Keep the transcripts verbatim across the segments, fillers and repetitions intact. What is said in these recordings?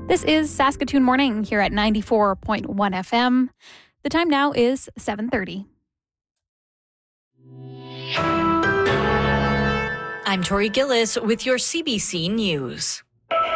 This is Saskatoon Morning here at ninety-four point one F M. The time now is seven thirty. I'm Tori Gillis with your C B C News.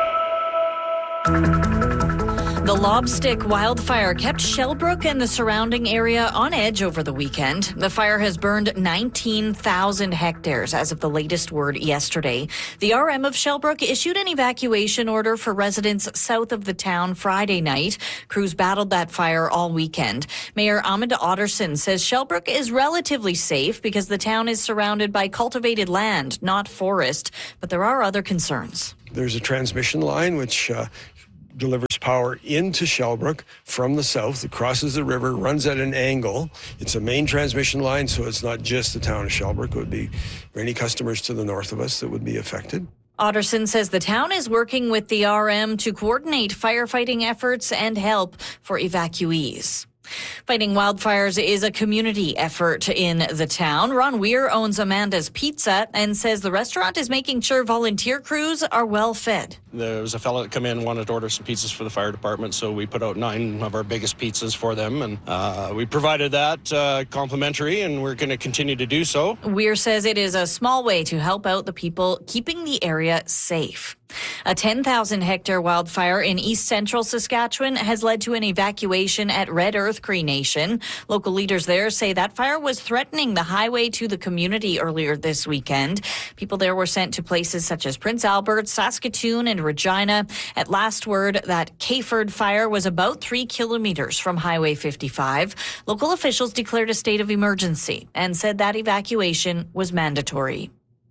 The Lobstick wildfire kept Shellbrook and the surrounding area on edge over the weekend. The fire has burned nineteen thousand hectares as of the latest word yesterday. The R M of Shellbrook issued an evacuation order for residents south of the town Friday night. Crews battled that fire all weekend. Mayor Ahmed Otterson says Shellbrook is relatively safe because the town is surrounded by cultivated land, not forest, but there are other concerns. There's a transmission line which uh, delivers power into Shellbrook from the south. It crosses the river, runs at an angle. It's a main transmission line, so it's not just the town of Shellbrook. It would be any customers to the north of us that would be affected. Otterson says the town is working with the R M to coordinate firefighting efforts and help for evacuees. Fighting wildfires is a community effort in the town. Ron Weir owns Amanda's Pizza and says the restaurant is making sure volunteer crews are well fed. There was a fellow that come in, wanted to order some pizzas for the fire department, so we put out nine of our biggest pizzas for them, and uh, we provided that uh, complimentary, and we're going to continue to do so. Weir says it is a small way to help out the people keeping the area safe. A ten thousand hectare wildfire in east central Saskatchewan has led to an evacuation at Red Earth Cree Nation. Local leaders there say that fire was threatening the highway to the community earlier this weekend. People there were sent to places such as Prince Albert, Saskatoon, and Regina. At last word, that Kayford fire was about three kilometers from Highway fifty-five. Local officials declared a state of emergency and said that evacuation was mandatory.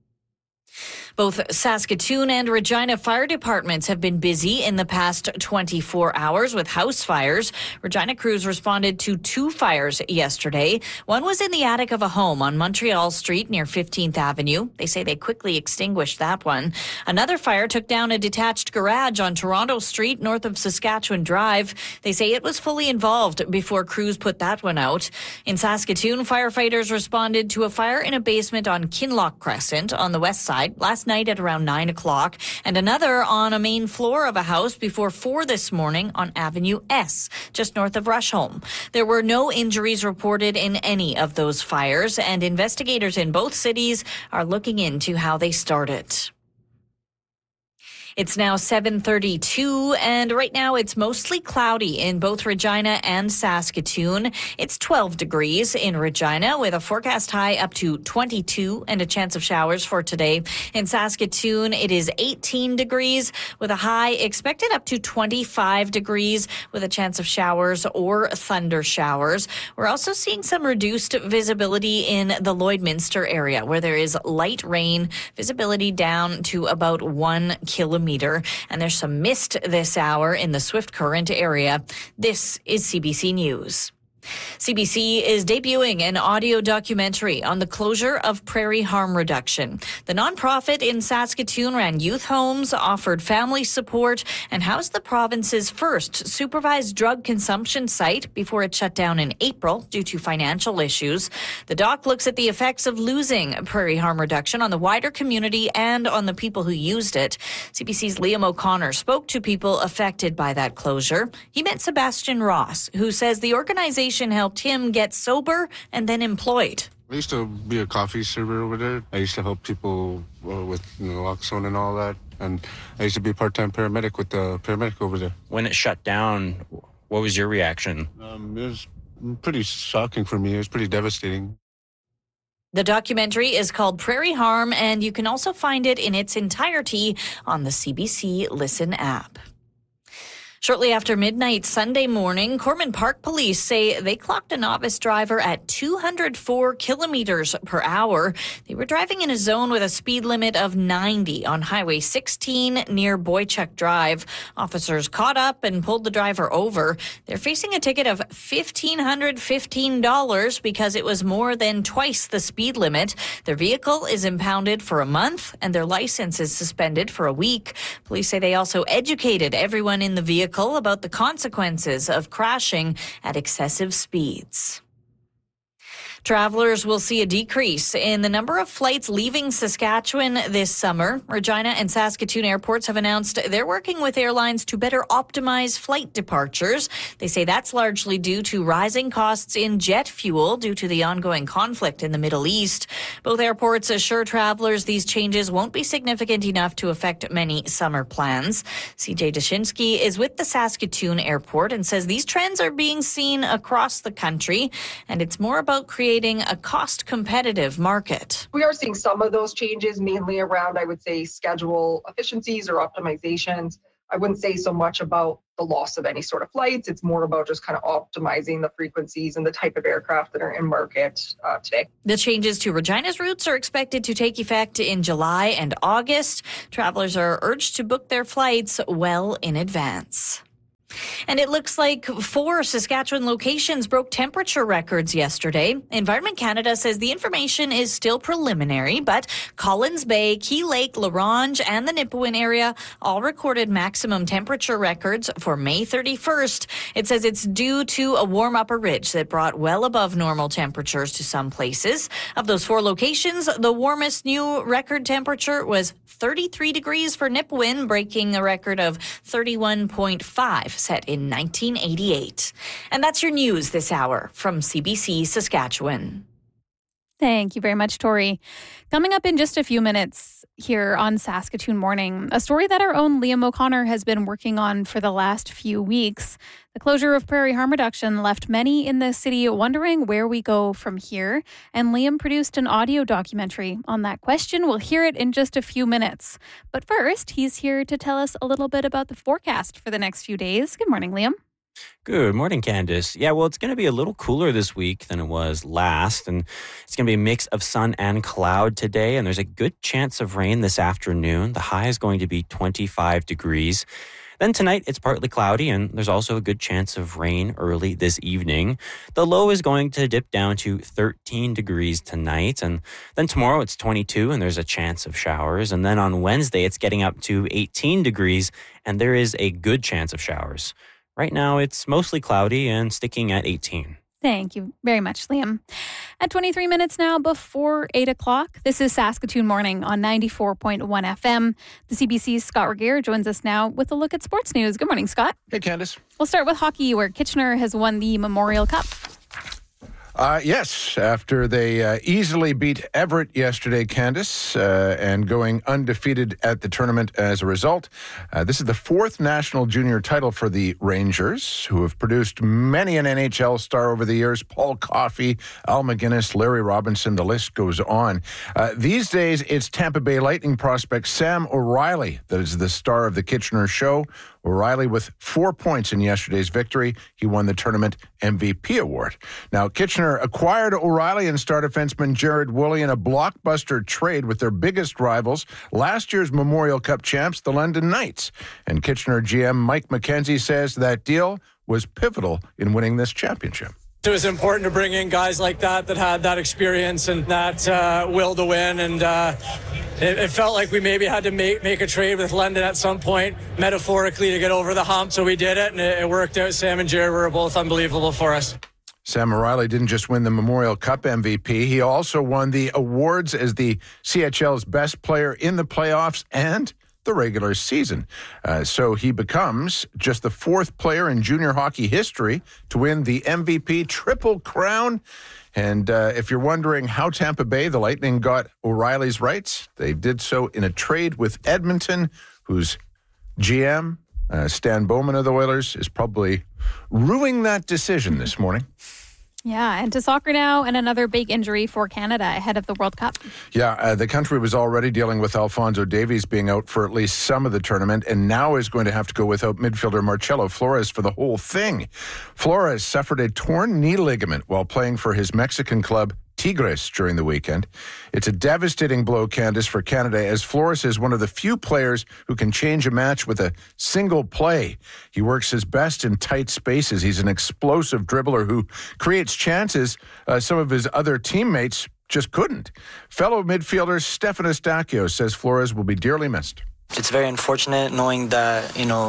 Both Saskatoon and Regina fire departments have been busy in the past twenty-four hours with house fires. Regina crews responded to two fires yesterday. One was in the attic of a home on Montreal Street near fifteenth Avenue. They say they quickly extinguished that one. Another fire took down a detached garage on Toronto Street north of Saskatchewan Drive. They say it was fully involved before crews put that one out. In Saskatoon, firefighters responded to a fire in a basement on Kinloch Crescent on the west side last night at around nine o'clock, and another on a main floor of a house before four this morning on Avenue S, just north of Rushholme. There were no injuries reported in any of those fires, and investigators in both cities are looking into how they started. It's now seven thirty-two, and right now it's mostly cloudy in both Regina and Saskatoon. It's twelve degrees in Regina with a forecast high up to twenty-two and a chance of showers for today. In Saskatoon, it is eighteen degrees with a high expected up to twenty-five degrees with a chance of showers or thunder showers. We're also seeing some reduced visibility in the Lloydminster area where there is light rain, visibility down to about one kilometer. And there's some mist this hour in the Swift Current area. This is C B C News. C B C is debuting an audio documentary on the closure of Prairie Harm Reduction. The nonprofit in Saskatoon ran youth homes, offered family support, and housed the province's first supervised drug consumption site before it shut down in April due to financial issues. The doc looks at the effects of losing Prairie Harm Reduction on the wider community and on the people who used it. C B C's Liam O'Connor spoke to people affected by that closure. He met Sebastian Ross, who says the organization helped him get sober and then employed. I used to be a coffee server over there. I used to help people uh, with naloxone and all that. And I used to be a part-time paramedic with the paramedic over there. When it shut down, what was your reaction? Um, it was pretty shocking for me. It was pretty devastating. The documentary is called Prairie Harm, and you can also find it in its entirety on the C B C Listen app. Shortly after midnight Sunday morning, Corman Park police say they clocked a novice driver at two hundred four kilometers per hour. They were driving in a zone with a speed limit of ninety on Highway sixteen near Boychuk Drive. Officers caught up and pulled the driver over. They're facing a ticket of one thousand five hundred fifteen dollars because it was more than twice the speed limit. Their vehicle is impounded for a month and their license is suspended for a week. Police say they also educated everyone in the vehicle about the consequences of crashing at excessive speeds. Travelers will see a decrease in the number of flights leaving Saskatchewan this summer. Regina and Saskatoon airports have announced they're working with airlines to better optimize flight departures. They say that's largely due to rising costs in jet fuel due to the ongoing conflict in the Middle East. Both airports assure travelers these changes won't be significant enough to affect many summer plans. C J Dashinsky is with the Saskatoon airport and says these trends are being seen across the country, and it's more about creating a cost-competitive market. We are seeing some of those changes, mainly around, I would say, schedule efficiencies or optimizations. I wouldn't say so much about the loss of any sort of flights. It's more about just kind of optimizing the frequencies and the type of aircraft that are in market uh, today. The changes to Regina's routes are expected to take effect in July and August. Travelers are urged to book their flights well in advance. And it looks like four Saskatchewan locations broke temperature records yesterday. Environment Canada says the information is still preliminary, but Collins Bay, Key Lake, La Ronge, and the Nipawin area all recorded maximum temperature records for May thirty-first. It says it's due to a warm upper ridge that brought well above normal temperatures to some places. Of those four locations, the warmest new record temperature was thirty-three degrees for Nipawin, breaking a record of thirty-one point five. Set in nineteen eighty-eight. And that's your news this hour from C B C Saskatchewan. Thank you very much, Tori. Coming up in just a few minutes here on Saskatoon Morning, a story that our own Liam O'Connor has been working on for the last few weeks. The closure of prairie harm reduction left many in the city wondering where we go from here, and Liam produced an audio documentary on that question. We'll hear it in just a few minutes. But first, he's here to tell us a little bit about the forecast for the next few days. Good morning, Liam. Good morning, Candice. Yeah, well, it's going to be a little cooler this week than it was last, and it's going to be a mix of sun and cloud today, and there's a good chance of rain this afternoon. The high is going to be twenty-five degrees. Then tonight, it's partly cloudy, and there's also a good chance of rain early this evening. The low is going to dip down to thirteen degrees tonight, and then tomorrow it's twenty-two, and there's a chance of showers. And then on Wednesday, it's getting up to eighteen degrees, and there is a good chance of showers. Right now, it's mostly cloudy and sticking at eighteen. Thank you very much, Liam. At twenty-three minutes now before eight o'clock, this is Saskatoon Morning on ninety-four point one F M. The C B C's Scott Regeer joins us now with a look at sports news. Good morning, Scott. Hey, Candice. We'll start with hockey, where Kitchener has won the Memorial Cup. Uh, yes, after they uh, easily beat Everett yesterday, Candice, uh, and going undefeated at the tournament as a result. Uh, this is the fourth national junior title for the Rangers, who have produced many an N H L star over the years. Paul Coffey, Al McGinnis, Larry Robinson, the list goes on. Uh, these days, it's Tampa Bay Lightning prospect Sam O'Reilly that is the star of the Kitchener show. O'Reilly with four points in yesterday's victory. He won the tournament M V P award. Now, Kitchener acquired O'Reilly and star defenseman Jared Woolley in a blockbuster trade with their biggest rivals, last year's Memorial Cup champs, the London Knights. And Kitchener G M Mike McKenzie says that deal was pivotal in winning this championship. It was important to bring in guys like that that had that experience and that uh, will to win. And uh, it, it felt like we maybe had to make, make a trade with London at some point, metaphorically, to get over the hump. So we did it, and it, it worked out. Sam and Jared were both unbelievable for us. Sam O'Reilly didn't just win the Memorial Cup M V P. He also won the awards as the C H L's best player in the playoffs and the regular season. Uh, so he becomes just the fourth player in junior hockey history to win the M V P Triple Crown. And uh, if you're wondering how Tampa Bay, the Lightning, got O'Reilly's rights, they did so in a trade with Edmonton, whose G M, uh, Stan Bowman of the Oilers, is probably ruining that decision this morning. Yeah, and to soccer now, and another big injury for Canada ahead of the World Cup. Yeah, uh, the country was already dealing with Alphonso Davies being out for at least some of the tournament, and now is going to have to go without midfielder Marcelo Flores for the whole thing. Flores suffered a torn knee ligament while playing for his Mexican club Tigres during the weekend. It's a devastating blow, Candice, for Canada, as Flores is one of the few players who can change a match with a single play. He works his best in tight spaces. He's an explosive dribbler who creates chances uh, some of his other teammates just couldn't. Fellow midfielder Stefan Eustaquio says Flores will be dearly missed. It's very unfortunate knowing that, you know,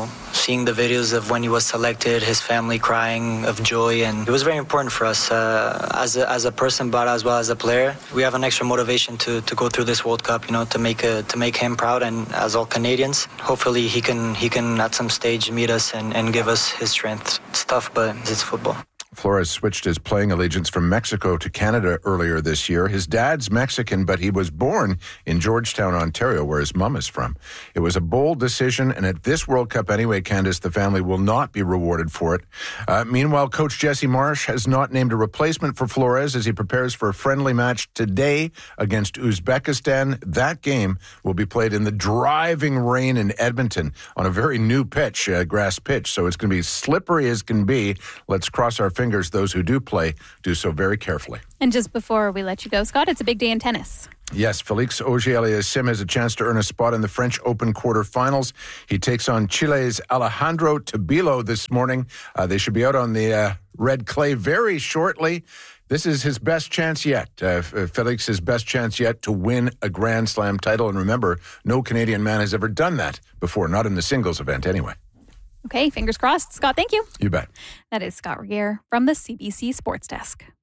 seeing the videos of when he was selected, his family crying of joy, and it was very important for us uh, as a, as a person, but as well as a player. We have an extra motivation to, to go through this World Cup, you know, to make a, to make him proud, and as all Canadians, hopefully he can he can at some stage meet us and, and give us his strength. It's tough, but it's football. Flores switched his playing allegiance from Mexico to Canada earlier this year. His dad's Mexican, but he was born in Georgetown, Ontario, where his mom is from. It was a bold decision, and at this World Cup anyway, Candace, the family will not be rewarded for it. Uh, meanwhile, Coach Jesse Marsch has not named a replacement for Flores as he prepares for a friendly match today against Uzbekistan. That game will be played in the driving rain in Edmonton on a very new pitch, uh, grass pitch, so it's going to be slippery as can be. Let's cross our fingers. Those who do play do so very carefully. And just before we let you go, Scott, it's a big day in tennis. Yes, Felix Auger-Aliassime has a chance to earn a spot in the French Open quarterfinals. He takes on Chile's Alejandro Tabilo this morning. Uh, they should be out on the uh, red clay very shortly. This is his best chance yet, uh, Felix's best chance yet to win a Grand Slam title. And remember, no Canadian man has ever done that before, not in the singles event anyway. Okay, fingers crossed. Scott, thank you. You bet. That is Scott Regier from the C B C Sports Desk.